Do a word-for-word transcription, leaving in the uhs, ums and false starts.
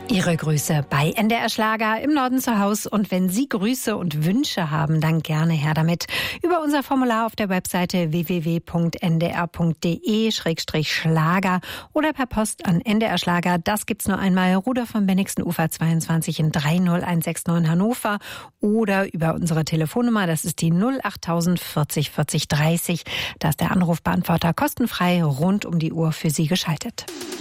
Ihre Grüße bei N D R Schlager im Norden zu Hause. Und wenn Sie Grüße und Wünsche haben, dann gerne her damit. Über unser Formular auf der Webseite w w w punkt n d r punkt d e slash schlager oder per Post an N D R Schlager. Das gibt's nur einmal. Rudolf von Bennigsen Ufer zweiundzwanzig in drei null eins sechs neun Hannover. Oder über unsere Telefonnummer. Das ist die null achttausend vierzig vierzig dreißig. Da ist der Anrufbeantworter kostenfrei rund um die Uhr für Sie geschaltet.